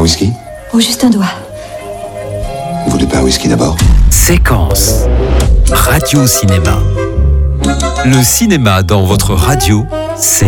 whisky? Oh, juste un doigt. Vous voulez pas un whisky d'abord? Séquence. Radio-cinéma. Le cinéma dans votre radio, c'est